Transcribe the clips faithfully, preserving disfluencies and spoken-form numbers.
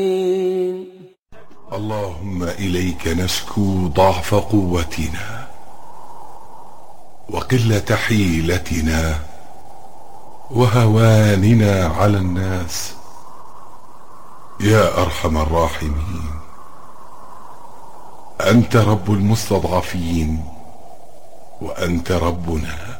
اللهم إليك نشكو ضعف قوتنا وقلة حيلتنا وهواننا على الناس يا أرحم الراحمين. أنت رب المستضعفين وأنت ربنا.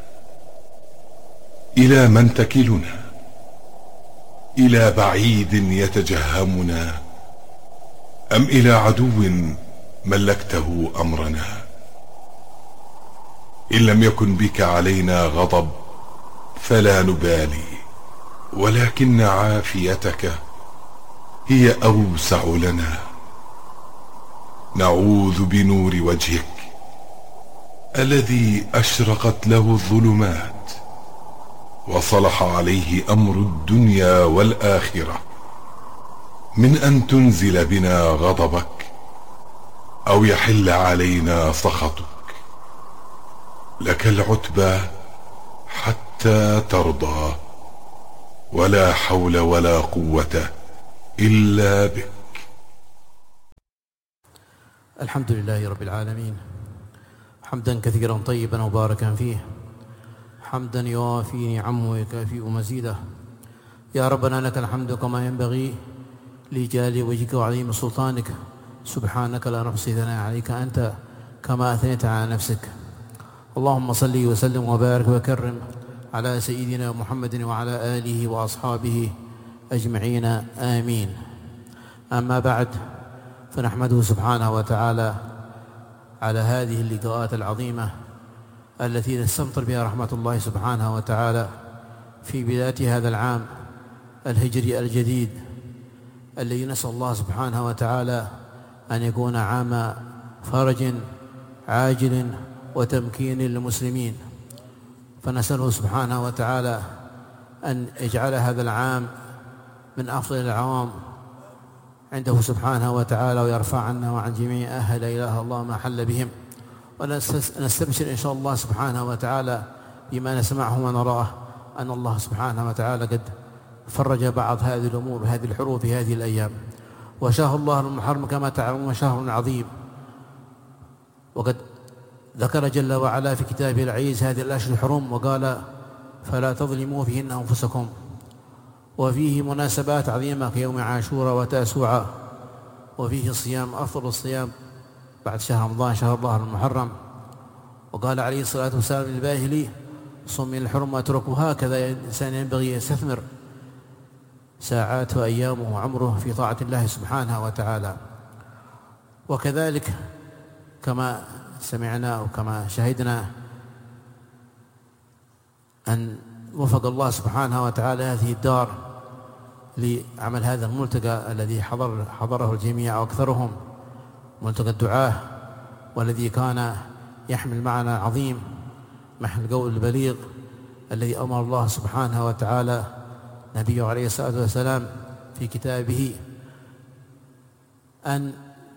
إلى من تكلنا؟ إلى بعيد يتجهمنا أم إلى عدو ملكته أمرنا؟ إن لم يكن بك علينا غضب فلا نبالي، ولكن عافيتك هي أوسع لنا. نعوذ بنور وجهك الذي أشرقت له الظلمات وصلح عليه أمر الدنيا والآخرة من أن تنزل بنا غضبك أو يحل علينا سخطك. لك العتبى حتى ترضى، ولا حول ولا قوة إلا بك. الحمد لله رب العالمين، حمدا كثيرا طيبا مباركا فيه، حمدا يوافي نعمه ويكافئ مزيده. يا ربنا لك الحمد كما ينبغي لجلال وجهك وعظيم سلطانك. سبحانك لا نحصي ثناء عليك أنت كما أثنيت على نفسك. اللهم صل وسلم وبارك وكرم على سيدنا محمد وعلى آله وأصحابه أجمعين آمين. أما بعد، فنحمده سبحانه وتعالى على هذه اللقاءات العظيمة التي نستمطر بها رحمة الله سبحانه وتعالى في بداية هذا العام الهجري الجديد، الذي نسأل الله سبحانه وتعالى أن يكون عام فرج عاجل وتمكين للمسلمين. فنسأله سبحانه وتعالى أن يجعل هذا العام من أفضل الأعوام عنده سبحانه وتعالى، ويرفع عنا وعن جميع أهل لا إله الله ما حل بهم. ونستبشر إن شاء الله سبحانه وتعالى بما نسمعه ونراه أن الله سبحانه وتعالى قد فرج بعض هذه الأمور وهذه الحروب في هذه الأيام. وشهر الله المحرم كما تعلمون شهر عظيم، وقد ذكر جل وعلا في كتابه العزيز هذه الأشهر الحرم وقال: فلا تظلموا فيهن أنفسكم. وفيه مناسبات عظيمة كيوم عاشوراء وتاسوعاء، وفيه صيام أفضل الصيام بعد شهر رمضان شهر الله المحرم. وقال عليه الصلاة والسلام للباهلي: صم من الحرم واتركه. هكذا الإنسان ينبغي يستثمر ساعات وأيامه وعمره في طاعة الله سبحانه وتعالى. وكذلك كما سمعنا وكما شهدنا أن وفق الله سبحانه وتعالى هذه الدار لعمل هذا الملتقى الذي حضر حضره الجميع وأكثرهم، ملتقى الدعاة، والذي كان يحمل معنى عظيم، محل القول البليغ الذي أمر الله سبحانه وتعالى نبيه عليه الصلاة والسلام في كتابه أن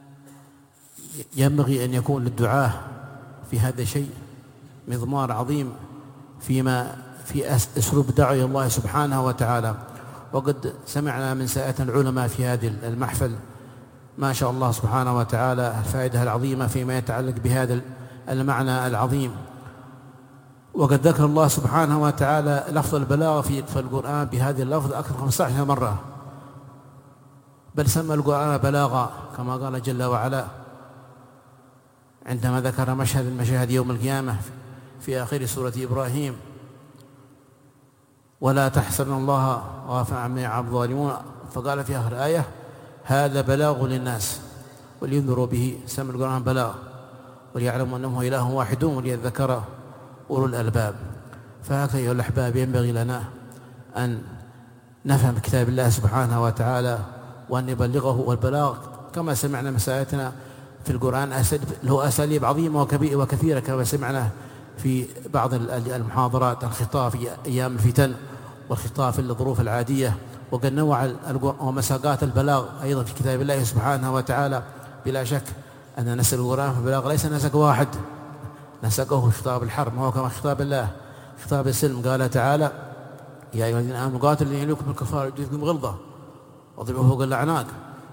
ينبغي أن يكون للدعاة في هذا الشيء مضمار عظيم فيما في أسلوب دعوة الله سبحانه وتعالى. وقد سمعنا من سائة العلماء في هذه المحفل ما شاء الله سبحانه وتعالى الفائدة العظيمة فيما يتعلق بهذا المعنى العظيم. وقد ذكر الله سبحانه وتعالى لفظ البلاغة في القرآن بهذه اللفظ أكثر من خمسة عشر مرة، بل سمى القرآن بلاغة كما قال جل وعلا عندما ذكر مشهد من مشاهد يوم القيامة في آخر سورة إبراهيم: ولا تحسبن الله غافلا عما يعمل الظالمون. فقال في آخر آية: هذا بلاغ للناس ولينذروا به. سمى القرآن بلاغ وليعلموا أنه إله واحد وليذكر أولو الألباب. فهكذا أيها الأحباب ينبغي لنا أن نفهم كتاب الله سبحانه وتعالى وأن نبلغه. والبلاغ كما سمعنا مساءتنا في القرآن له أساليب عظيمة وكثيرة كما سمعنا في بعض المحاضرات: الخطاب في أيام الفتن، والخطاب في الظروف العادية. وقد نوع ومساقات البلاغ أيضا في كتاب الله سبحانه وتعالى. بلا شك أن نسق القرآن في البلاغ ليس نسق واحد، نسقه خطاب الحرب، ما هو كما خطاب الله خطاب السلم. قال تعالى: يا أيها الذين آمنوا قاتلوا الذين يلونكم بالكفار يجدكم غلظة واضربوا فوق الأعناق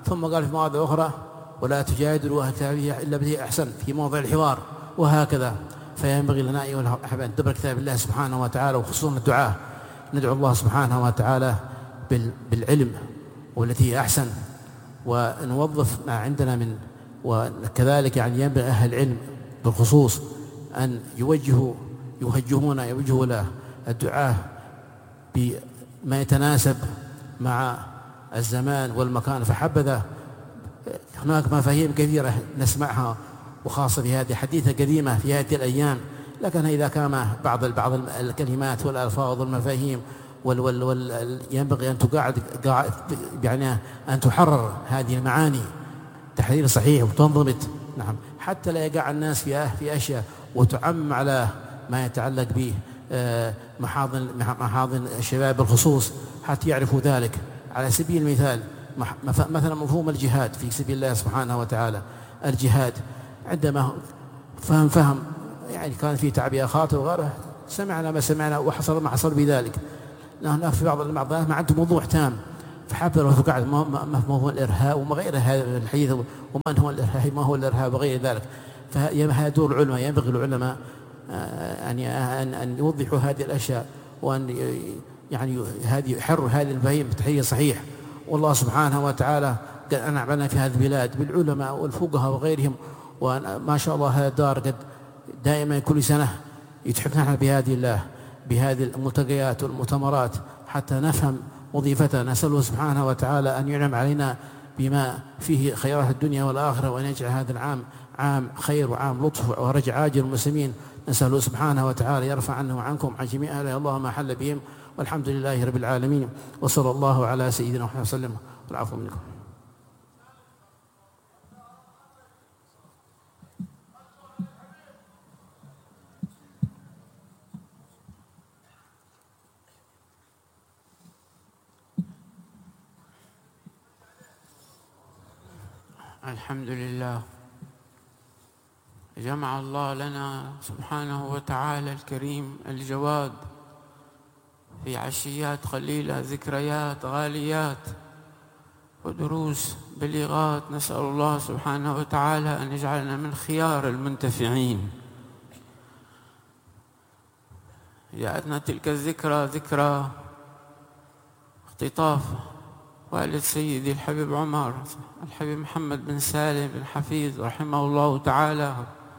ثم قال في مواضع أخرى ولا تجادلوا أهل الكتاب إلا بالتي أحسن في موضع الحوار، وهكذا. فينبغي لنا أيها الأحباب أن ندبر كتاب الله سبحانه وتعالى، وخصوصا الدعاء ندعو الله سبحانه وتعالى بالعلم والتي هي أحسن، ونوظف ما عندنا من. وكذلك يعني ينبغي أهل العلم بالخصوص أن يوجهوا يوجهون يوجهوا له الدعاء بما يتناسب مع الزمان والمكان. فحبذا هناك مفاهيم كثيرة نسمعها، وخاصة في هذه حديثة قديمة في هذه الأيام، لكن إذا كان بعض بعض الكلمات والألفاظ والمفاهيم وال وال وال ينبغي أن تقاعد يعني أن تحرر هذه المعاني تحرير صحيح وتنضبط، نعم، حتى لا يقع الناس في في أشياء وتعم على ما يتعلق به محاضن محاضن الشباب بالخصوص، حتى يعرفوا ذلك. على سبيل المثال مثلا مفهوم الجهاد في سبيل الله سبحانه وتعالى، الجهاد عندما فهم فهم يعني كان في تعبئة خاطئ وغيره، سمعنا ما سمعنا وحصل ما حصل بذلك. هناك في بعض المعضلات ما عنده موضوع تام، فحتى لو قاعد ما هو الإرهاب وما غير هذا الحديث، وما هو الإرهاب ما هو الإرهاب وغير ذلك. فهذا دور العلماء، ينبغي العلماء يعني أن أن يوضحوا هذه الأشياء، وأن يعني هذه يحرروا هذه المفاهيم بتحرير صحيح. والله سبحانه وتعالى قد أنعم لنا في هذه البلاد بالعلماء والفقهاء وغيرهم، وما شاء الله هذا الدار قد دائما كل سنة يتحفنا بهذه الله بهذه الملتقيات والمؤتمرات حتى نفهم وظيفتنا. نسأله سبحانه وتعالى أن ينعم علينا بما فيه خيرات الدنيا والآخرة، وأن يجعل هذا العام عام خير وعام لطف ورجع عاجل المسلمين. نسأله سبحانه وتعالى يرفع عنه وعنكم عن جميع أهله اللهم حل بهم، والحمد لله رب العالمين، وصلى الله على سيدنا محمد وسلم، والعفو منكم. الحمد لله، جمع الله لنا سبحانه وتعالى الكريم الجواد في عشيات قليلة ذكريات غاليات ودروس بليغات. نسأل الله سبحانه وتعالى أن يجعلنا من خيار المنتفعين. جاءتنا تلك الذكرى، ذكرى اختطاف والد سيدي الحبيب عمر الحبيب محمد بن سالم بن حفيظ رحمه الله تعالى،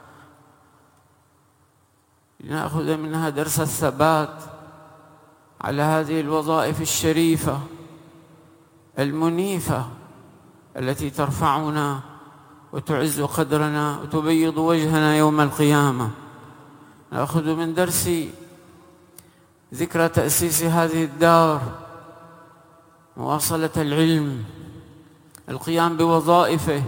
لنأخذ منها درس الثبات على هذه الوظائف الشريفة المنيفة التي ترفعنا وتعز قدرنا وتبيض وجهنا يوم القيامة. نأخذ من درس ذكرى تأسيس هذه الدار مواصلة العلم، القيام بوظائفه.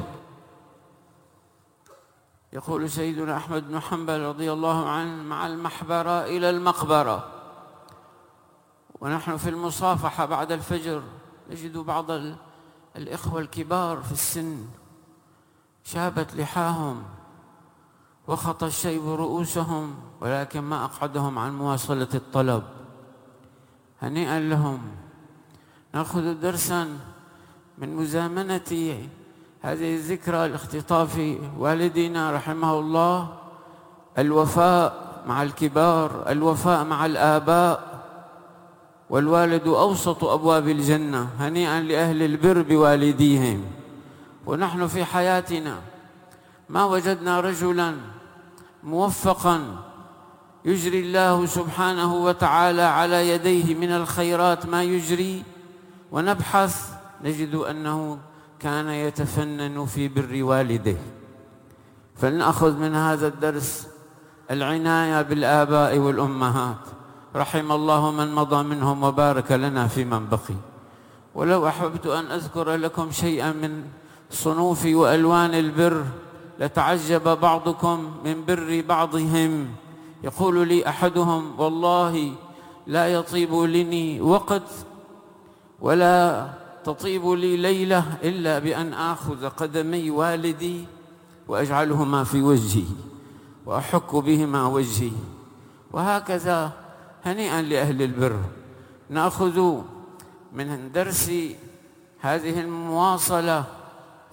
يقول سيدنا أحمد بن حنبل رضي الله عنه: مع المحبرة إلى المقبرة. ونحن في المصافحة بعد الفجر نجد بعض الإخوة الكبار في السن شابت لحاهم وخط الشيب رؤوسهم، ولكن ما أقعدهم عن مواصلة الطلب. هنيئا لهم. نأخذ درسا من مزامنة هذه الذكرى لاختطاف والدنا رحمه الله، الوفاء مع الكبار، الوفاء مع الآباء، والوالد أوسط أبواب الجنة. هنيئا لأهل البر بوالديهم. ونحن في حياتنا ما وجدنا رجلا موفقا يجري الله سبحانه وتعالى على يديه من الخيرات ما يجري، ونبحث نجد أنه كان يتفنن في بر والده. فلنأخذ من هذا الدرس العناية بالآباء والأمهات، رحم الله من مضى منهم وبارك لنا في من بقي. ولو أحببت أن أذكر لكم شيئا من صنوف وألوان البر لتعجب بعضكم من بر بعضهم. يقول لي أحدهم: والله لا يطيب لي وقت ولا تطيب لي ليلة إلا بأن آخذ قدمي والدي وأجعلهما في وجهي وأحك بهما وجهي. وهكذا هنيئا لأهل البر. نأخذ من درس هذه المواصلة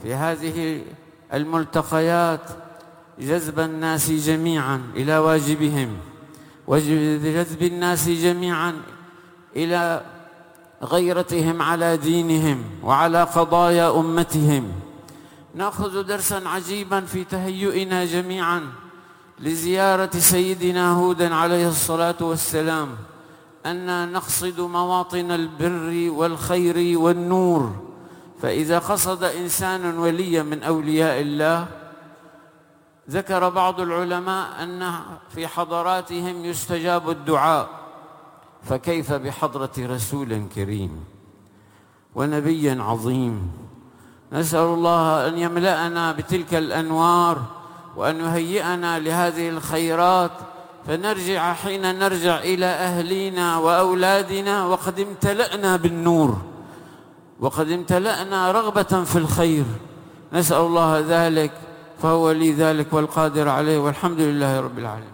في هذه الملتقيات جذب الناس جميعا إلى واجبهم، وجذب الناس جميعا إلى غيرتهم على دينهم وعلى قضايا أمتهم. نأخذ درسا عجيبا في تهيئنا جميعا لزيارة سيدنا هود عليه الصلاة والسلام، أن نقصد مواطن البر والخير والنور. فإذا قصد إنسان وليا من أولياء الله، ذكر بعض العلماء أن في حضراتهم يستجاب الدعاء، فكيف بحضرة رسول كريم ونبي عظيم؟ نسأل الله أن يملأنا بتلك الأنوار وأن يهيئنا لهذه الخيرات، فنرجع حين نرجع إلى أهلنا وأولادنا وقد امتلأنا بالنور، وقد امتلأنا رغبة في الخير. نسأل الله ذلك، فهو لي ذلك والقادر عليه، والحمد لله رب العالمين.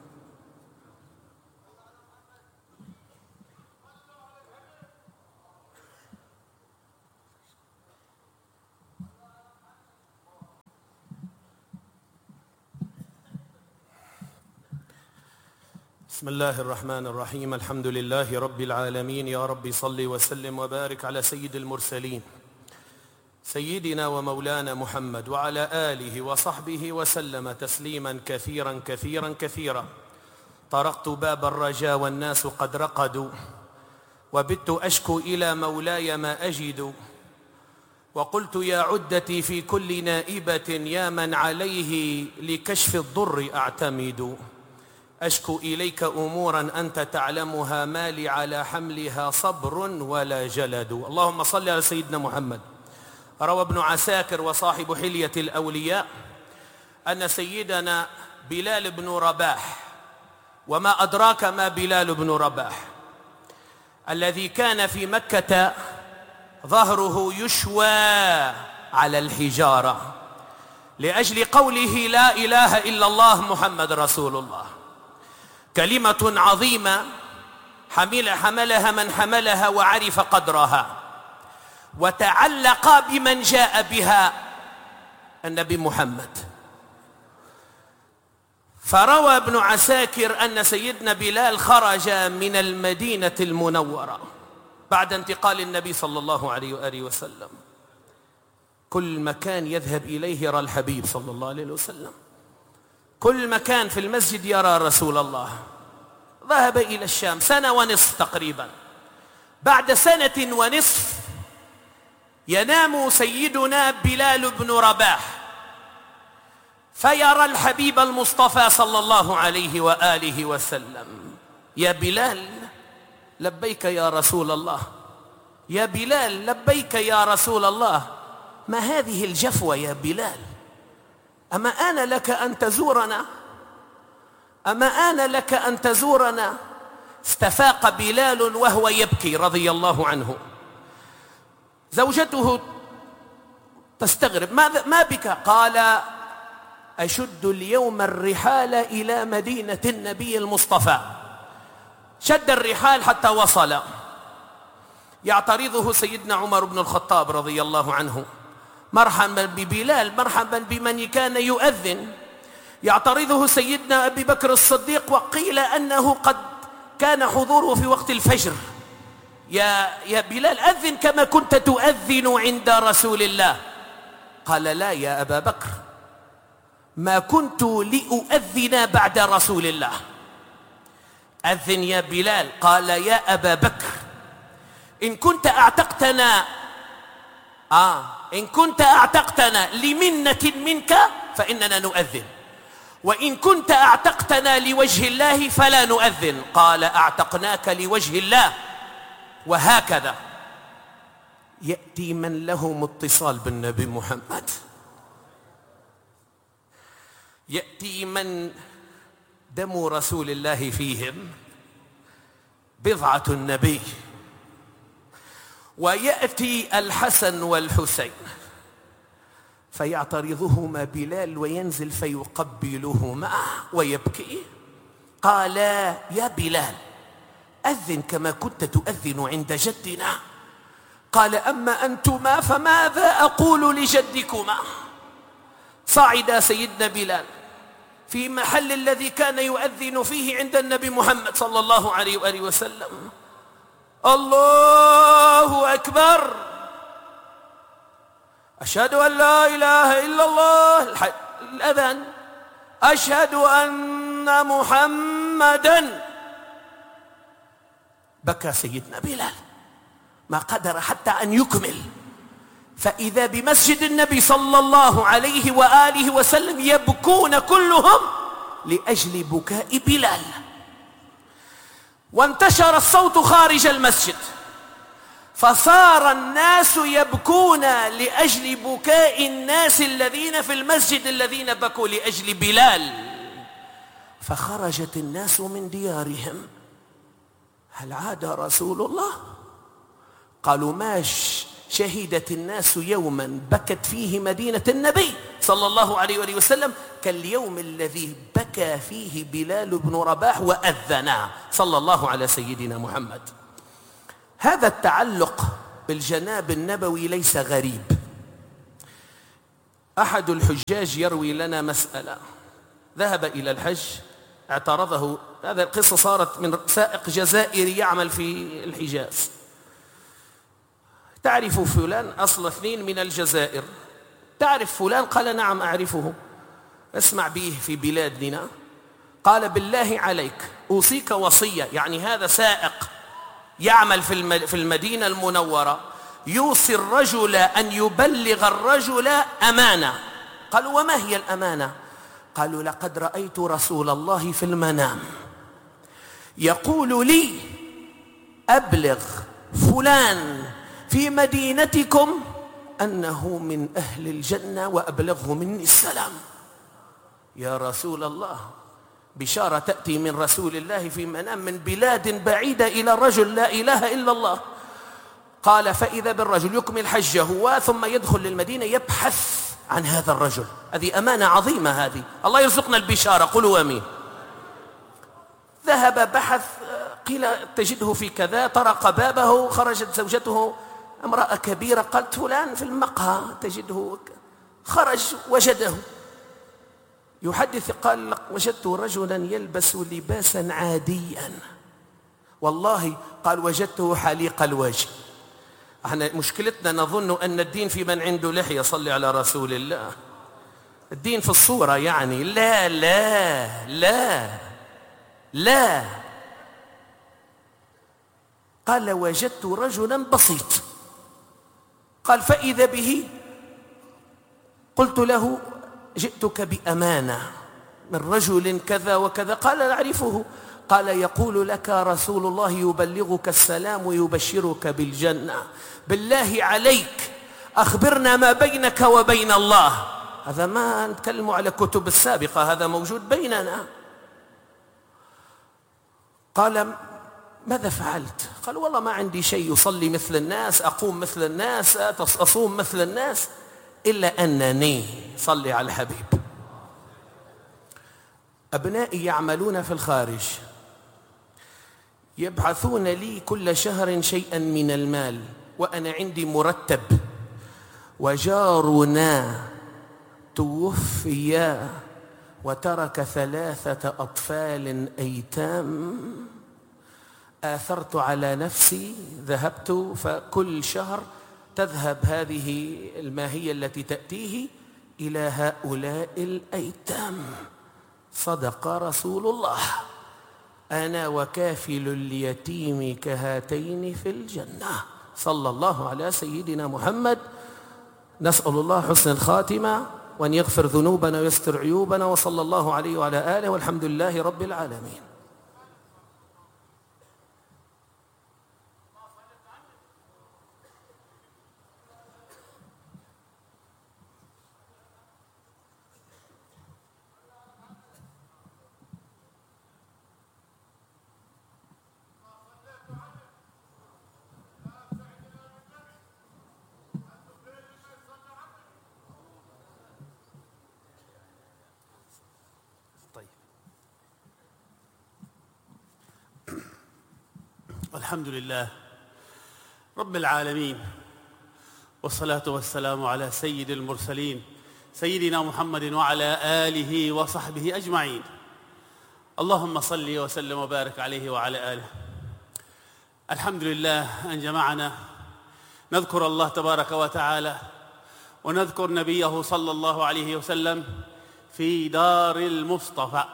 بسم الله الرحمن الرحيم. الحمد لله رب العالمين. يا رب صل وسلم وبارك على سيد المرسلين سيدنا ومولانا محمد وعلى آله وصحبه وسلم تسليما كثيرا كثيرا كثيرا. طرقت باب الرجاء والناس قد رقدوا، وبت أشكو إلى مولاي ما أجد، وقلت يا عدتي في كل نائبة يا من عليه لكشف الضر أعتمد. أشكو إليك أمورا أنت تعلمها، ما لي على حملها صبر ولا جلد. اللهم صل على سيدنا محمد. روى ابن عساكر وصاحب حلية الأولياء أن سيدنا بلال بن رباح، وما أدراك ما بلال بن رباح، الذي كان في مكة ظهره يشوى على الحجارة لأجل قوله لا إله إلا الله محمد رسول الله، كلمة عظيمة حمل حملها من حملها وعرف قدرها، وتعلق بمن جاء بها النبي محمد. فروى ابن عساكر أن سيدنا بلال خرج من المدينة المنورة بعد انتقال النبي صلى الله عليه وآله وسلم، كل مكان يذهب إليه يرى الحبيب صلى الله عليه وسلم، كل مكان في المسجد يرى رسول الله. ذهب إلى الشام سنة ونصف تقريبا. بعد سنة ونصف ينام سيدنا بلال بن رباح فيرى الحبيب المصطفى صلى الله عليه وآله وسلم. يا بلال لبيك يا رسول الله، يا بلال لبيك يا رسول الله. ما هذه الجفوة يا بلال؟ أما آن لك أن تزورنا؟ أما آن لك أن تزورنا؟ استفاق بلال وهو يبكي رضي الله عنه. زوجته تستغرب، ماذا ما بك؟ قال أشد اليوم الرحال إلى مدينة النبي المصطفى. شد الرحال حتى وصل. يعترضه سيدنا عمر بن الخطاب رضي الله عنه، مرحبا ببلال، مرحبا بمن كان يؤذن. يعترضه سيدنا أبي بكر الصديق، وقيل أنه قد كان حضوره في وقت الفجر. يا يا بلال أذن كما كنت تؤذن عند رسول الله. قال لا يا أبا بكر، ما كنت لأؤذن بعد رسول الله. أذن يا بلال. قال يا أبا بكر، إن كنت أعتقتنا آه إن كنت أعتقتنا لمنة منك فإننا نؤذن، وإن كنت أعتقتنا لوجه الله فلا نؤذن. قال أعتقناك لوجه الله. وهكذا يأتي من لهم اتصال بالنبي محمد، يأتي من دم رسول الله فيهم بضعة النبي، ويأتي الحسن والحسين فيعترضهما بلال وينزل فيقبلهما ويبكي. قال يا بلال أذن كما كنت تؤذن عند جدنا. قال أما أنتما فماذا أقول لجدكما؟ صعد سيدنا بلال في محل الذي كان يؤذن فيه عند النبي محمد صلى الله عليه وآله وسلم. الله أكبر، أشهد أن لا إله إلا الله، الأذان، أشهد أن محمدا. بكى سيدنا بلال ما قدر حتى أن يكمل، فإذا بمسجد النبي صلى الله عليه وآله وسلم يبكون كلهم لأجل بكاء بلال. وانتشر الصوت خارج المسجد، فصار الناس يبكون لأجل بكاء الناس الذين في المسجد الذين بكوا لأجل بلال. فخرجت الناس من ديارهم. هل عاد رسول الله؟ قالوا ما شهدت الناس يوما بكت فيه مدينة النبي صلى الله عليه وآله وسلم كاليوم الذي بكى فيه بلال بن رباح وأذنا صلى الله على سيدنا محمد. هذا التعلق بالجناب النبوي ليس غريب. أحد الحجاج يروي لنا مسألة، ذهب إلى الحج، اعترضه، هذا القصة صارت من سائق جزائري يعمل في الحجاز، تعرف فلان؟ أصل اثنين من الجزائر. تعرف فلان؟ قال نعم أعرفه، اسمع به في بلادنا. قال بالله عليك أوصيك وصية، يعني هذا سائق يعمل في المدينة المنورة، يوصي الرجل أن يبلغ الرجل أمانة. قالوا وما هي الأمانة؟ قالوا لقد رأيت رسول الله في المنام يقول لي أبلغ فلان في مدينتكم أنه من أهل الجنة وأبلغه مني السلام. يا رسول الله، بشارة تأتي من رسول الله في منام من بلاد بعيدة إلى رجل لا إله إلا الله. قال فإذا بالرجل يكمل حجه ثم يدخل للمدينة يبحث عن هذا الرجل. هذه أمانة عظيمة، هذه الله يرزقنا البشارة، قولوا آمين. ذهب بحث، قيل تجده في كذا، طرق بابه، خرجت زوجته امرأة كبيرة، قالت فلان في المقهى تجده، خرج وجده يحدث، قال وجدت رجلا يلبس لباسا عاديا، والله قال وجدته حليق الوجه. احنا مشكلتنا نظن أن الدين في من عنده لحية، صلي على رسول الله، الدين في الصورة يعني. لا لا لا لا، قال وجدت رجلا بسيط، قال فإذا به قلت له جئتك بأمانة من رجل كذا وكذا. قال نعرفه. قال يقول لك رسول الله يبلغك السلام ويبشرك بالجنة، بالله عليك أخبرنا ما بينك وبين الله. هذا ما نتكلم على كتب السابقة، هذا موجود بيننا. قال ماذا فعلت؟ قال والله ما عندي شيء، يصلي مثل الناس، أقوم مثل الناس، أصوم مثل الناس، إلا أنني، صلي على الحبيب، أبنائي يعملون في الخارج، يبعثون لي كل شهر شيئا من المال وأنا عندي مرتب، وجارنا توفي وترك ثلاثة أطفال أيتام، آثرت على نفسي، ذهبت، فكل شهر تذهب هذه الماهية التي تأتيه إلى هؤلاء الأيتام. صدق رسول الله، أنا وكافل اليتيم كهاتين في الجنة، صلى الله على سيدنا محمد. نسأل الله حسن الخاتمة وأن يغفر ذنوبنا ويستر عيوبنا، وصلى الله عليه وعلى آله، والحمد لله رب العالمين. الحمد لله رب العالمين، والصلاة والسلام على سيد المرسلين سيدنا محمد وعلى آله وصحبه أجمعين. اللهم صل وسلم وبارك عليه وعلى آله. الحمد لله أن جمعنا نذكر الله تبارك وتعالى ونذكر نبيه صلى الله عليه وسلم في دار المصطفى،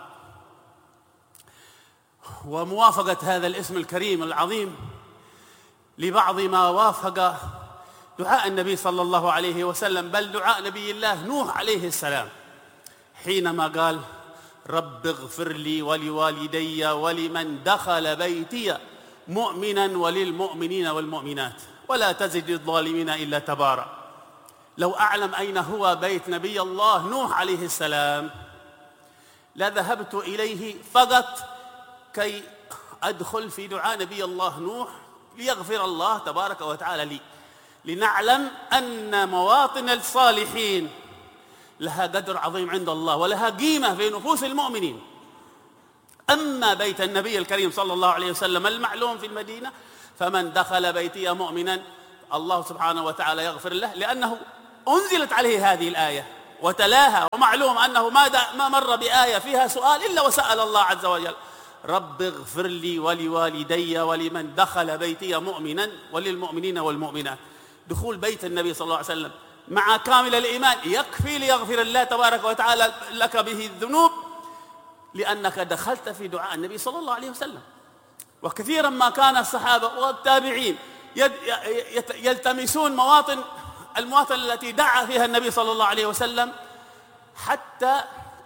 وموافقة هذا الاسم الكريم العظيم لبعض ما وافق دعاء النبي صلى الله عليه وسلم، بل دعاء نبي الله نوح عليه السلام حينما قال: رب اغفر لي ولوالدي ولمن دخل بيتي مؤمنا وللمؤمنين والمؤمنات ولا تزد الظالمين إلا تبارا. لو أعلم أين هو بيت نبي الله نوح عليه السلام لذهبت إليه فقط كي أدخل في دعاء نبي الله نوح ليغفر الله تبارك وتعالى لي، لنعلم أن مواطن الصالحين لها قدر عظيم عند الله ولها قيمة في نفوس المؤمنين. أما بيت النبي الكريم صلى الله عليه وسلم المعلوم في المدينة فمن دخل بيتي مؤمنا الله سبحانه وتعالى يغفر له، لأنه أنزلت عليه هذه الآية وتلاها، ومعلوم أنه ما, ما مر بآية فيها سؤال إلا وسأل الله عز وجل: رب اغفر لي ولوالدي ولمن دخل بيتي مؤمنا وللمؤمنين والمؤمنات. دخول بيت النبي صلى الله عليه وسلم مع كامل الإيمان يكفي ليغفر الله تبارك وتعالى لك به الذنوب، لأنك دخلت في دعاء النبي صلى الله عليه وسلم. وكثيرا ما كان الصحابة والتابعين يلتمسون مواطن المواطن التي دعا فيها النبي صلى الله عليه وسلم حتى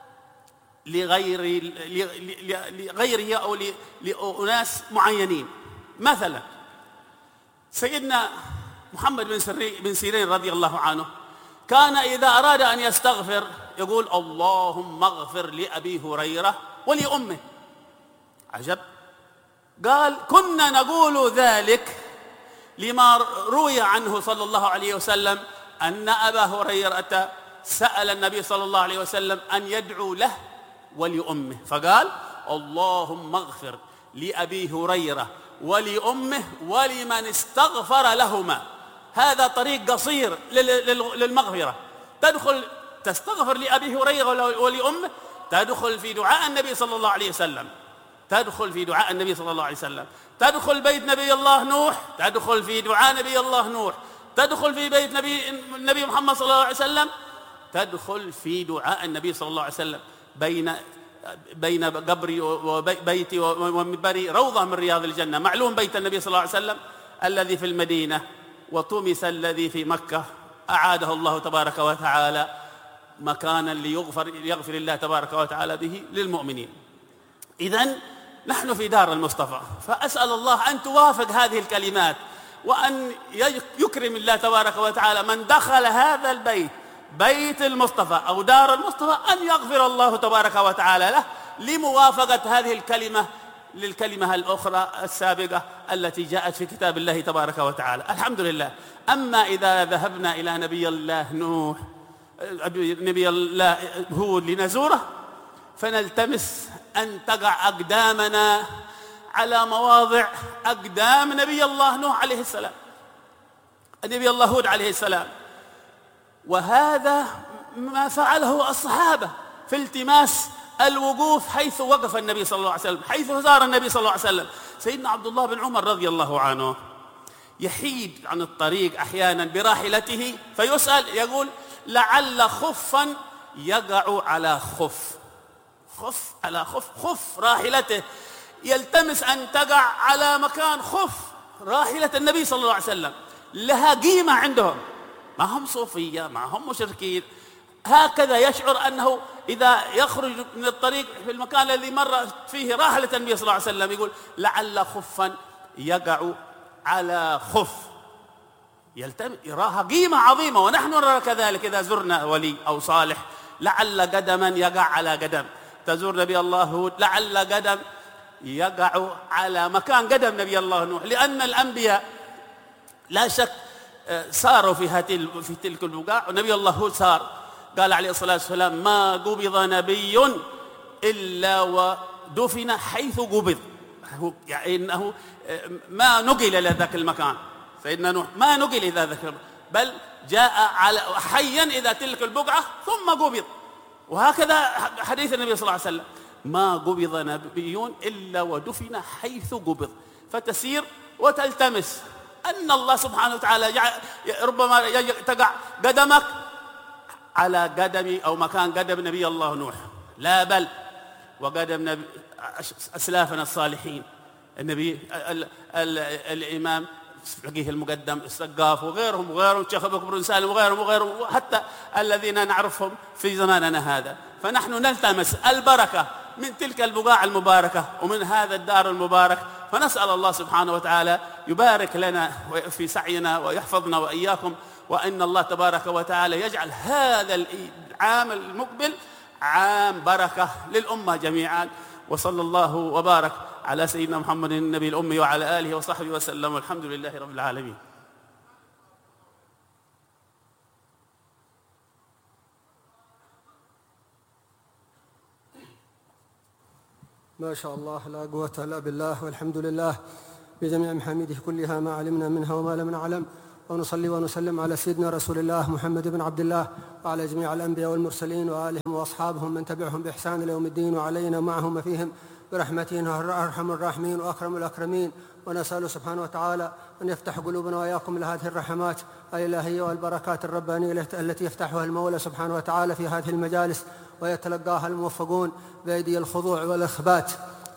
لغير لغيره أو لأناس معينين. مثلا سيدنا محمد بن سيرين رضي الله عنه كان إذا أراد أن يستغفر يقول: اللهم اغفر لأبي هريرة ولأمه. عجب. قال: كنا نقول ذلك لما روي عنه صلى الله عليه وسلم أن أبا هريرة سأل النبي صلى الله عليه وسلم أن يدعو له ولأمه، فقال: اللهم اغفر لأبي هريرة ولأمه ولمن استغفر لهما. هذا طريق قصير للمغفرة. تدخل تستغفر لأبي هريرة ولأمه، تدخل في دعاء النبي صلى الله عليه وسلم، تدخل في دعاء النبي صلى الله عليه وسلم، تدخل بيت نبي الله نوح، تدخل في دعاء نبي الله نوح، تدخل في بيت نبي النبي محمد صلى الله عليه وسلم، تدخل في دعاء النبي صلى الله عليه وسلم بين بين قبري وبيتي ومنبري روضة من رياض الجنة. معلوم بيت النبي صلى الله عليه وسلم الذي في المدينة، وطمس الذي في مكة أعاده الله تبارك وتعالى مكانا ليغفر يغفر الله تبارك وتعالى به للمؤمنين. إذن نحن في دار المصطفى، فأسأل الله أن توافق هذه الكلمات وأن يكرم الله تبارك وتعالى من دخل هذا البيت بيت المصطفى أو دار المصطفى أن يغفر الله تبارك وتعالى له لموافقة هذه الكلمة للكلمة الأخرى السابقة التي جاءت في كتاب الله تبارك وتعالى. الحمد لله. أما إذا ذهبنا إلى نبي الله نوح نبي الله هود لنزوره فنلتمس أن تقع أقدامنا على مواضع أقدام نبي الله نوح عليه السلام، نبي الله هود عليه السلام. وهذا ما فعله الصحابة في التماس الوقوف حيث وقف النبي صلى الله عليه وسلم، حيث زار النبي صلى الله عليه وسلم. سيدنا عبد الله بن عمر رضي الله عنه يحيد عن الطريق أحيانا براحلته فيسأل يقول: لعل خفا يقع على خف، خف على خف، خف راحلته يلتمس أن تقع على مكان خف راحلة النبي صلى الله عليه وسلم. لها قيمة عندهم، ما هم صوفية، ما هم مشركين. هكذا يشعر أنه إذا يخرج من الطريق في المكان الذي مر فيه راحلة النبي صلى الله عليه وسلم يقول: لعل خفا يقع على خف، يلتمس، يراها قيمة عظيمة. ونحن نرى كذلك إذا زرنا ولي أو صالح، لعل قدما يقع على قدم. تزور نبي الله هود، لعل قدم يقع على مكان قدم نبي الله نوح، لأن الأنبياء لا شك ساروا في في تلك البقاع. ونبي الله هود سار، قال عليه الصلاة والسلام: ما قبض نبي إلا ودفن حيث قبض، يعني إنه ما نقل إلى ذاك المكان. سيدنا نوح ما نقل إلى ذاك المكان، بل جاء على حيا إذا تلك البقعة ثم قبض. وهكذا حديث النبي صلى الله عليه وسلم: ما قبض نبي إلا ودفن حيث قبض. فتسير وتلتمس أن الله سبحانه وتعالى ربما تقع قدمك على قدم أو مكان قدم نبي الله نوح، لا بل وقدم نبي أسلافنا الصالحين، النبي ال ال الإمام فقيه المقدم السقاف وغيرهم وغيرهم، الشيخ أبو بكر بن سالم وغيرهم وغيرهم، وحتى الذين نعرفهم في زماننا هذا. فنحن نلتمس البركة من تلك البقاع المباركة ومن هذا الدار المبارك، فنسأل الله سبحانه وتعالى يبارك لنا في سعينا ويحفظنا وإياكم، وأن الله تبارك وتعالى يجعل هذا العام المقبل عام بركة للأمة جميعا. وصلى الله وبارك على سيدنا محمد النبي الأمي وعلى آله وصحبه وسلم، والحمد لله رب العالمين. ما شاء الله، لا قوة إلا بالله، والحمد لله بجميع محامده كلها ما علمنا منها وما لم نعلم. ونصلي ونسلم على سيدنا رسول الله محمد بن عبد الله وعلى جميع الأنبياء والمرسلين وآلهم وأصحابهم من تبعهم بإحسان إلى يوم الدين، وعلينا معهم وفيهم برحمته أرحم الراحمين وأكرم الأكرمين. ونسأل سبحانه وتعالى أن يفتح قلوبنا وإياكم لهذه الرحمات الإلهية والبركات الربانية التي يفتحها المولى سبحانه وتعالى في هذه المجالس، ويتلقاها الموفقون بأيدي الخضوع والإخبات،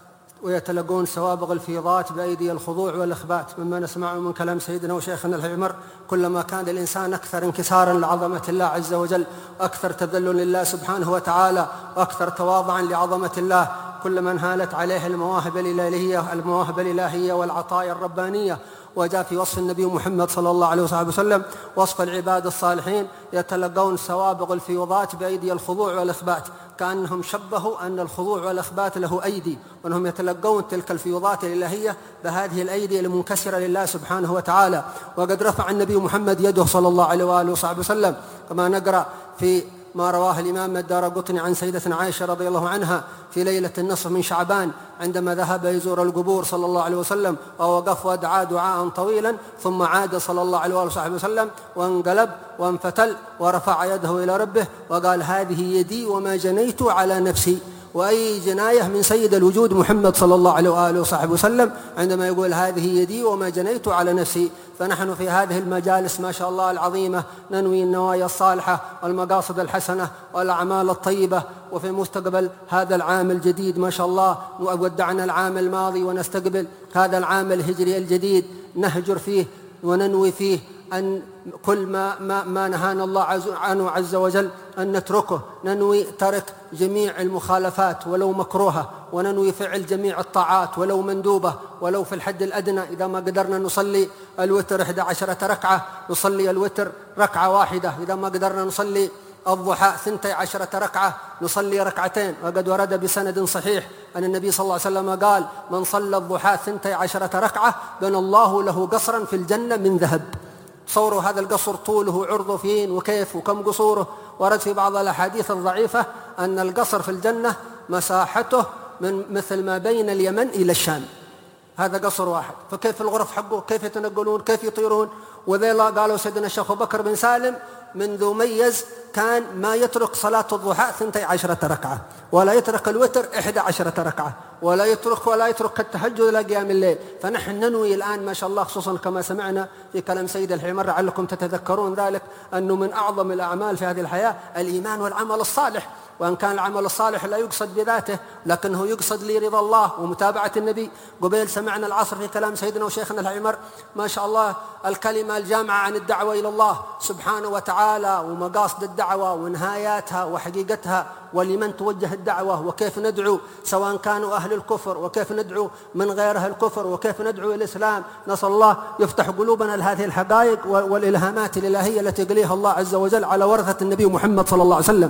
ويتلقون سوابغ الفيضات بأيدي الخضوع والإخبات. مما نسمعه من كلام سيدنا وشيخنا العمر: كلما كان الإنسان أكثر انكسارا لعظمة الله عز وجل، أكثر تذلل لله سبحانه وتعالى، وأكثر تواضعا لعظمة الله، كلما انهالت عليه المواهب الإلهية المواهب الإلهية والعطايا الربانية. وجاء في وصف النبي محمد صلى الله عليه وسلم وصف العباد الصالحين: يتلقون سوابغ الفيوضات بأيدي الخضوع والإخبات، كأنهم شبهوا أن الخضوع والإخبات له أيدي، وأنهم يتلقون تلك الفيوضات الإلهية بهذه الأيدي المنكسرة لله سبحانه وتعالى. وقد رفع النبي محمد يده صلى الله عليه وآله وصحبه وسلم، كما نقرأ في ما رواه الإمام الدارقطني عن سيدتنا عائشة رضي الله عنها في ليلة النصف من شعبان عندما ذهب يزور القبور صلى الله عليه وسلم، ووقف ودعا دعاء طويلا، ثم عاد صلى الله عليه وآله وسلم وانقلب وانفتل ورفع يده إلى ربه وقال: هذه يدي وما جنيت على نفسي. وأي جناية من سيد الوجود محمد صلى الله عليه وآله وصحبه وسلم عندما يقول: هذه يدي وما جنيت على نفسي. فنحن في هذه المجالس ما شاء الله العظيمة ننوي النوايا الصالحة والمقاصد الحسنة والأعمال الطيبة، وفي مستقبل هذا العام الجديد ما شاء الله ودعنا العام الماضي ونستقبل هذا العام الهجري الجديد، نهجر فيه وننوي فيه أن كل ما, ما, ما نهانا الله عنه عز وجل أن نتركه، ننوي ترك جميع المخالفات ولو مكروهة، وننوي فعل جميع الطاعات ولو مندوبة، ولو في الحد الأدنى. إذا ما قدرنا نصلي الوتر إحدى عشرة ركعة نصلي الوتر ركعة واحدة، إذا ما قدرنا نصلي الضحى ثنتي عشرة ركعة نصلي ركعتين. وقد ورد بسند صحيح أن النبي صلى الله عليه وسلم قال: من صلى الضحى ثنتي عشرة ركعة بنى الله له قصرا في الجنة من ذهب. صوروا هذا القصر طوله عرضه فين وكيف وكم قصوره. ورد في بعض الأحاديث الضعيفة أن القصر في الجنة مساحته من مثل ما بين اليمن إلى الشام، هذا قصر واحد. فكيف الغرف حقه؟ كيف يتنقلون؟ كيف يطيرون؟ وذيلا قالوا سيدنا الشيخ أبو بكر بن سالم منذ ميز كان ما يترك صلاة الضحى ثنتي عشرة ركعة، ولا يترك الوتر إحدى عشرة ركعة، ولا يترك ولا يترك التهجد إلى قيام الليل. فنحن ننوي الآن ما شاء الله، خصوصا كما سمعنا في كلام سيد الحمر لعلكم تتذكرون ذلك، أنه من أعظم الأعمال في هذه الحياة الإيمان والعمل الصالح. وأن كان العمل الصالح لا يقصد بذاته لكنه يقصد لرضا الله ومتابعة النبي. قبيل سمعنا العصر في كلام سيدنا وشيخنا العمر ما شاء الله الكلمة الجامعة عن الدعوة إلى الله سبحانه وتعالى، ومقاصد الدعوة ونهاياتها وحقيقتها، ولمن توجه الدعوة، وكيف ندعو سواء كانوا أهل الكفر، وكيف ندعو من غير أهل الكفر، وكيف ندعو الإسلام. نسأل الله يفتح قلوبنا لهذه الحقائق والإلهامات الإلهية التي يقليها الله عز وجل على ورثة النبي محمد صلى الله عليه وسلم،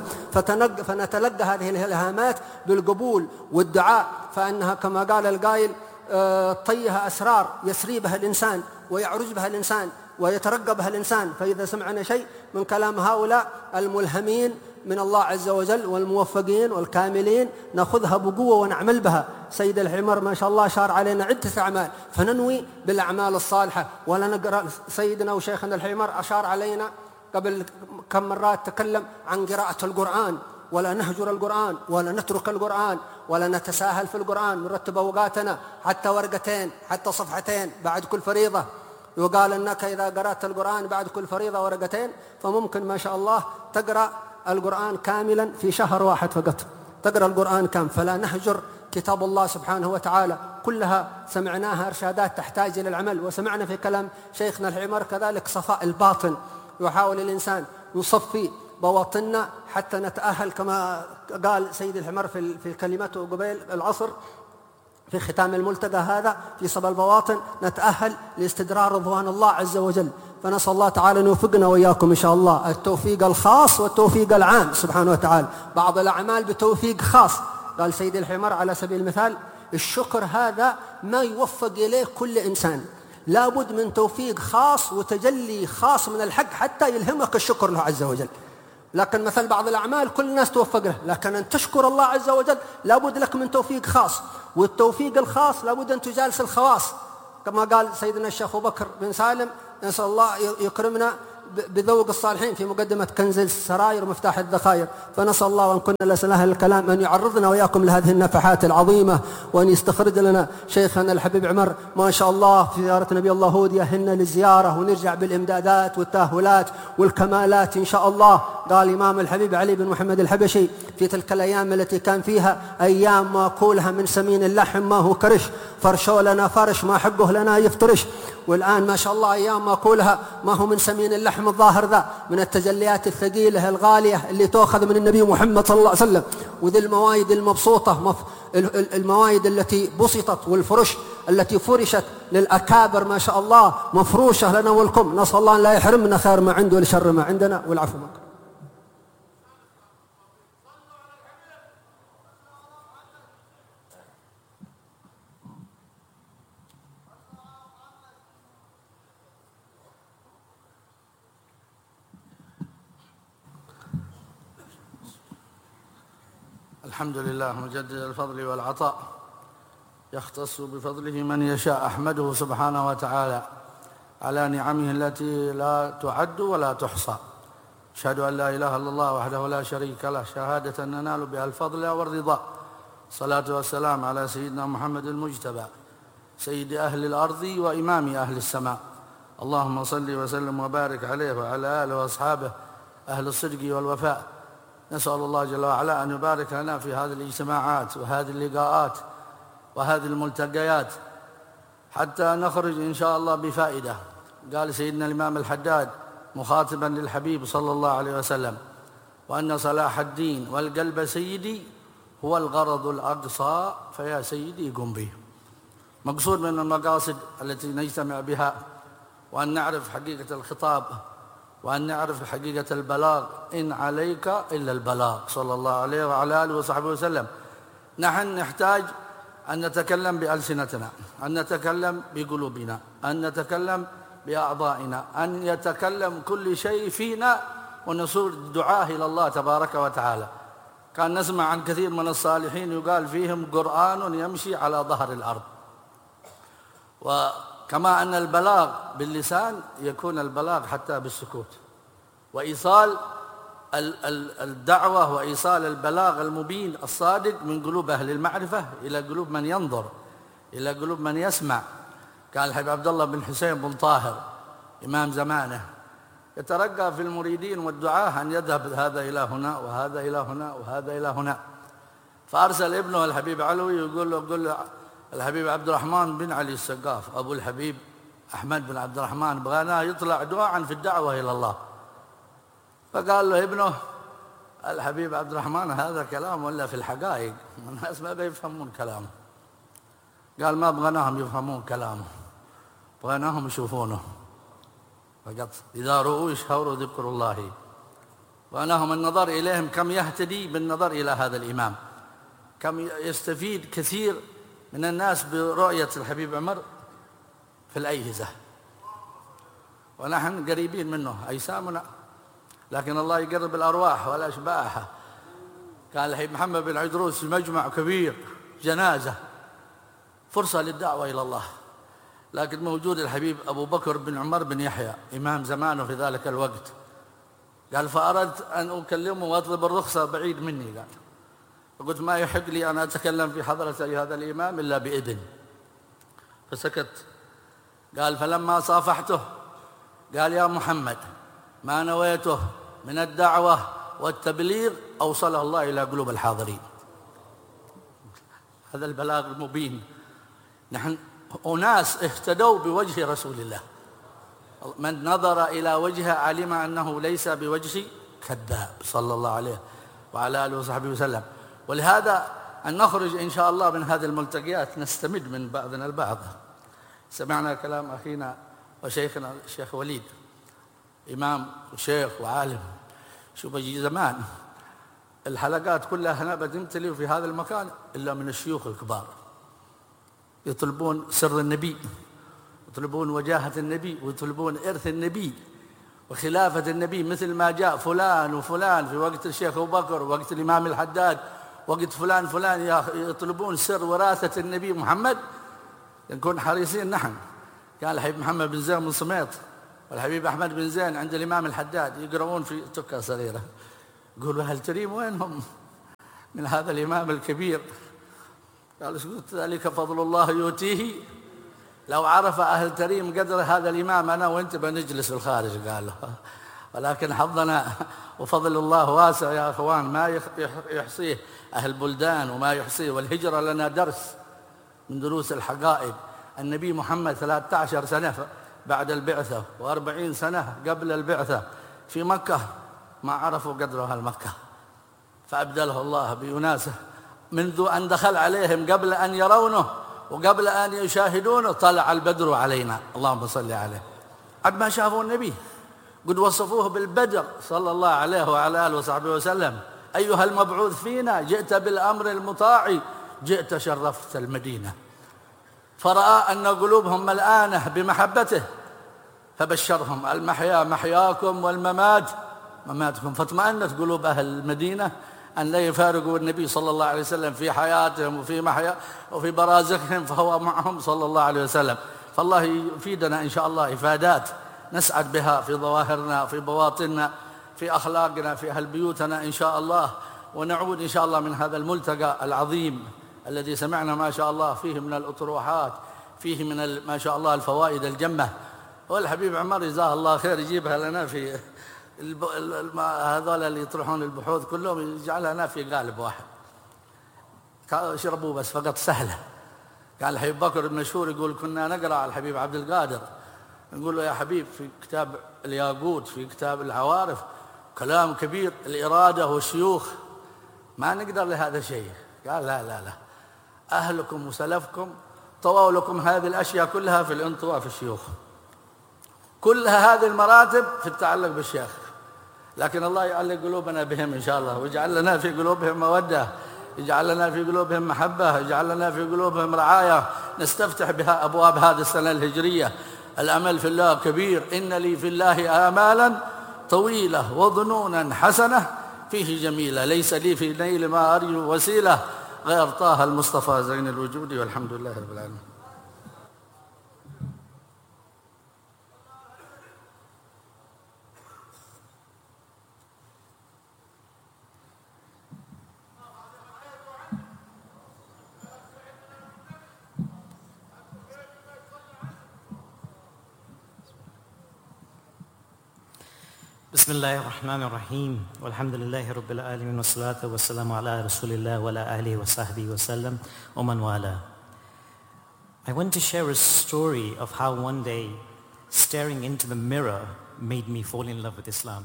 فنتلقى هذه الإلهامات بالقبول والدعاء، فأنها كما قال القائل: طيها أسرار يسري بها الإنسان ويعرج بها الإنسان ويترقى بها الإنسان. فإذا سمعنا شيء من كلام هؤلاء الملهمين من الله عز وجل، والموفقين والكاملين نأخذها بقوة ونعمل بها. سيد الحمر ما شاء الله شار علينا عدة أعمال، فننوي بالأعمال الصالحة. ولا نقرأ سيدنا وشيخنا الحمر أشار علينا قبل كم مرات تكلم عن قراءة القرآن، ولا نهجر القرآن ولا نترك القرآن ولا نتساهل في القرآن، نرتب أوقاتنا حتى ورقتين حتى صفحتين بعد كل فريضة. يقال أنك إذا قرأت القرآن بعد كل فريضة ورقتين فممكن ما شاء الله تقرأ القرآن كاملا في شهر واحد فقط، تقرأ القرآن كامل. فلا نهجر كتاب الله سبحانه وتعالى، كلها سمعناها إرشادات تحتاج إلى العمل. وسمعنا في كلام شيخنا الحمر كذلك صفاء الباطن، يحاول الإنسان يصفي بواطننا حتى نتأهل كما قال سيد الحمر في في كلمته قبيل العصر في ختام الملتقى هذا في صبا البواطن، نتأهل لاستدرار رضوان الله عز وجل. فنسأل الله تعالى أن يوفقنا وإياكم إن شاء الله التوفيق الخاص والتوفيق العام سبحانه وتعالى. بعض الأعمال بتوفيق خاص، قال سيد الحمر على سبيل المثال الشكر هذا ما يوفق إليه كل إنسان، لابد من توفيق خاص وتجلي خاص من الحق حتى يلهمك الشكر له عز وجل. لكن مثل بعض الأعمال كل الناس توفق له، لكن أن تشكر الله عز وجل لابد لك من توفيق خاص، والتوفيق الخاص لابد أن تجالس الخواص كما قال سيدنا الشيخ أبو بكر بن سالم، نسأل الله يكرمنا بذوق الصالحين في مقدمة كنز السرائر ومفتاح الذخائر. فنسأل الله وأن كنا لسنا أهل الكلام أن يعرضنا وإياكم لهذه النفحات العظيمة، وأن يستخرج لنا شيخنا الحبيب عمر ما شاء الله في زيارة نبي الله هود يهلنا للزيارة، ونرجع بالإمدادات والتاهلات والكمالات إن شاء الله. قال الإمام الحبيب علي بن محمد الحبشي في تلك الأيام التي كان فيها أيام ما أكلها من سمين اللحم ما هو كرش، فرشوا لنا فرش ما حقه لنا يفترش. والآن ما شاء الله أيام ما أقولها ما هو من سمين اللحم الظاهر ذا، من التجليات الثقيلة الغالية اللي تأخذ من النبي محمد صلى الله عليه وسلم، وذي الموايد المبسوطة، الموايد التي بسطت والفرش التي فرشت للأكابر ما شاء الله مفروشة لنا ولكم. نسأل الله أن لا يحرمنا خير ما عنده ولشر ما عندنا، والعفو منكم. الحمد لله مجدد الفضل والعطاء، يختص بفضله من يشاء. أحمده سبحانه وتعالى على نعمه التي لا تعد ولا تحصى. أشهد أن لا إله إلا الله وحده لا شريك له شهادة ننال بها الفضل والرضا. الصلاة والسلام على سيدنا محمد المجتبى سيد أهل الأرض وإمام أهل السماء. اللهم صل وسلم وبارك عليه وعلى آله وأصحابه أهل الصدق والوفاء. نسأل الله جل وعلا أن يبارك لنا في هذه الاجتماعات وهذه اللقاءات وهذه الملتقيات حتى نخرج إن شاء الله بفائدة. قال سيدنا الإمام الحداد مخاطبا للحبيب صلى الله عليه وسلم: وأن صلاح الدين والقلب سيدي هو الغرض الأقصى فيا سيدي قم به. مقصود من المقاصد التي نجتمع بها وأن نعرف حقيقة الخطاب وأن نعرف حقيقة البلاغ. إن عليك إلا البلاغ صلى الله عليه وعلى آله وصحبه وسلم. نحن نحتاج أن نتكلم بألسنتنا، أن نتكلم بقلوبنا، أن نتكلم بأعضائنا، أن يتكلم كل شيء فينا ونصور الدعاء إلى الله تبارك وتعالى. كان نسمع عن كثير من الصالحين يقال فيهم قرآن يمشي على ظهر الأرض. وكما أن البلاغ باللسان يكون البلاغ حتى بالسكوت، وإيصال الدعوة وإيصال البلاغ المبين الصادق من قلوب أهل المعرفة إلى قلوب من ينظر، إلى قلوب من يسمع. كان الحبيب عبد الله بن حسين بن طاهر إمام زمانه يترقى في المريدين والدعاة أن يذهب هذا إلى هنا وهذا إلى هنا وهذا إلى هنا، فأرسل ابنه الحبيب علوي يقول له قل له الحبيب عبد الرحمن بن علي السقاف أبو الحبيب أحمد بن عبد الرحمن بغانا يطلع دعاء في الدعوة إلى الله. فقال له ابنه الحبيب عبد الرحمن هذا كلام ولا في الحقائق؟ الناس ما بيفهمون كلامه. قال ما بغناهم يفهمون كلامه، بغناهم يشوفونه فقط. إذا رؤوا يشهروا ذكر الله، بغناهم النظر إليهم كم يهتدي بالنظر إلى هذا الإمام، كم يستفيد كثير من الناس برؤية الحبيب عمر في الأيهزة، ونحن قريبين منه. أجسامنا لكن الله يقرب الأرواح والأشباح. كان الحبيب محمد بن عيدروس في مجمع كبير جنازة، فرصة للدعوة إلى الله، لكن موجود الحبيب أبو بكر بن عمر بن يحيى إمام زمانه في ذلك الوقت. قال فأردت أن أكلمه وأطلب الرخصة بعيد مني. قال فقلت ما يحق لي أن أتكلم في حضرة هذا الإمام إلا بإذن، فسكت. قال فلما صافحته قال يا محمد ما نويته من الدعوة والتبليغ أوصله الله إلى قلوب الحاضرين. هذا البلاغ المبين. نحن أناس اهتدوا بوجه رسول الله، من نظر إلى وجهه علم أنه ليس بوجه كذاب صلى الله عليه وعلى آله وصحبه وسلم. ولهذا أن نخرج إن شاء الله من هذه الملتقيات نستمد من بعضنا البعض. سمعنا كلام أخينا وشيخنا الشيخ وليد، إمام وشيخ وعالم. شو بيجي زمان الحلقات كلها هنا تمتلئ في هذا المكان إلا من الشيوخ الكبار، يطلبون سر النبي، يطلبون وجاهة النبي، ويطلبون إرث النبي وخلافة النبي، مثل ما جاء فلان وفلان في وقت الشيخ أبو بكر ووقت الإمام الحداد وقت فلان فلان، يطلبون سر وراثة النبي محمد. نكون حريصين نحن. كان الحبيب محمد بن زين من صميط والحبيب أحمد بن زين عند الإمام الحداد يقرؤون في تكة صغيرة، يقولوا هل تريم وينهم من هذا الإمام الكبير؟ قال ذلك فضل الله يؤتيه، لو عرف أهل تريم قدر هذا الإمام أنا وأنت بنجلس الخارج. قال ولكن حظنا وفضل الله واسع يا أخوان، ما يحصيه أهل بلدان وما يحصيه. والهجرة لنا درس من دروس الحقائق. النبي محمد ثلاثة عشر سنة بعد البعثة وأربعين سنة قبل البعثة في مكة ما عرفوا قدر أهل مكة، فأبدله الله بأناسه منذ أن دخل عليهم قبل أن يرونه وقبل أن يشاهدونه طلع البدر علينا، اللهم صل عليه. عد ما شافوا النبي قد وصفوه بالبدر صلى الله عليه وعلى آله وصحبه وسلم. أيها المبعوث فينا جئت بالأمر المطاع، جئت شرفت المدينة. فرأى أن قلوبهم ملآنة بمحبته فبشرهم المحيا محياكم والممات مماتكم. فاطمأنت قلوب أهل المدينة أن لا يفارقوا النبي صلى الله عليه وسلم في حياتهم وفي محيا وفي برازخهم، فهو معهم صلى الله عليه وسلم. فالله يفيدنا إن شاء الله إفادات نسعد بها في ظواهرنا في بواطننا في أخلاقنا في أهل بيوتنا إن شاء الله. ونعود إن شاء الله من هذا الملتقى العظيم الذي سمعنا ما شاء الله فيه من الأطروحات، فيه من ما شاء الله الفوائد الجمة. والحبيب عمر جزاه الله خير يجيبها لنا في هذول اللي يطرحون البحوث كلهم يجعلها لنا في قالب واحد شربوا بس فقط سهلة. كان الحبيب بكر بن مشهور يقول كنا نقرأ على الحبيب عبد القادر نقول له يا حبيب في كتاب الياقوت في كتاب العوارف كلام كبير الإرادة والشيوخ ما نقدر لهذا الشيء. قال لا لا لا أهلكم وسلفكم طووا لكم هذه الأشياء كلها في الانطواء في الشيوخ، كلها هذه المراتب في التعلق بالشيخ، لكن الله يعلق قلوبنا بهم إن شاء الله ويجعل لنا في قلوبهم مودة، يجعل لنا في قلوبهم محبة، يجعل لنا في قلوبهم رعاية نستفتح بها أبواب هذه السنة الهجرية. الأمل في الله كبير، إن لي في الله آمالا طويلة وظنونا حسنة فيه جميلة، ليس لي في نيل ما أرجو وسيلة غير طه المصطفى زين الوجود والحمد لله رب العالمين. بسم الله الرحمن الرحيم والحمد لله رب العالمين والصلاة والسلام على رسول الله وعلى آله وصحبه وسلم ومن والاه. I want to share a story of how one day staring into the mirror made me fall in love with Islam.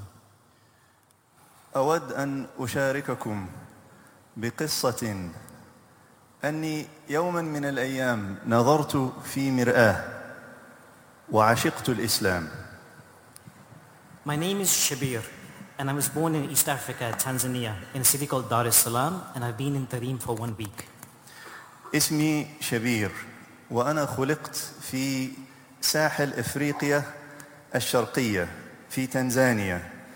أود أن أشارككم بقصة أني يوما من الأيام نظرت في مرآة وعشقت الإسلام. My name is Shabir and I was born in East Africa, Tanzania, in a city called Dar es Salaam, and I've been in Tarim for one week. اسمي شبير وأنا خلقت في ساحل إفريقيا الشرقية في تنزانيا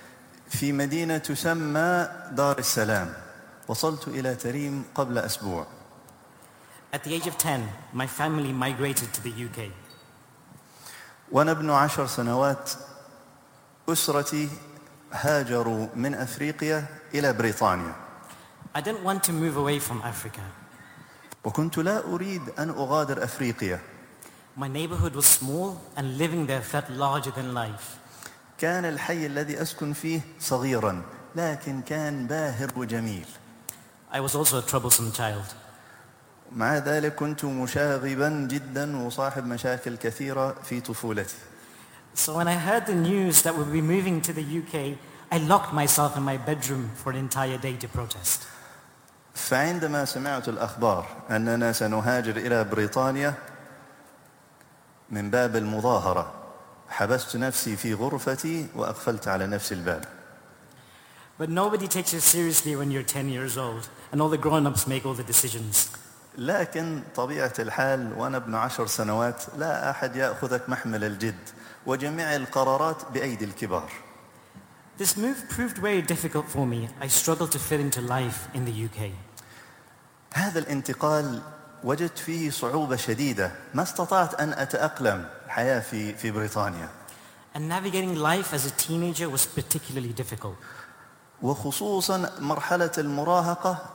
في مدينة تسمى دار السلام. وصلت إلى تريم قبل أسبوع. At the age of ten, my family migrated to the U K. وأنا ابن عشر سنوات أسرتي هاجروا من أفريقيا إلى بريطانيا. I didn't want to move away from Africa. وكنت لا أريد أن أغادر أفريقيا. My neighborhood was small and living there felt larger than life. كان الحي الذي أسكن فيه صغيرا لكن كان باهر وجميل. I was also a troublesome child. مع ذلك كنت مشاغبا جدا وصاحب مشاكل كثيرة في طفولتي. So when I heard the news that we'd be moving to the U K, I locked myself in my bedroom for an entire day to protest. فعندما سمعت الأخبار أننا سنهاجر إلى بريطانيا من باب المظاهرة حبست نفسي في غرفتي وأقفلت على نفسي الباب. But nobody takes you seriously when you're ten years old and all the grown-ups make all the decisions. لكن طبيعة الحال وأنا ابن عشر سنوات لا أحد يأخذك محمل الجد وجميع القرارات بأيدي الكبار. This move proved very difficult for me. I struggled to fit into life in the U K. هذا الانتقال وجدت فيه صعوبة شديدة، ما استطعت أن أتأقلم الحياة في في بريطانيا. And navigating life as a teenager was particularly difficult. وخصوصا مرحلة المراهقة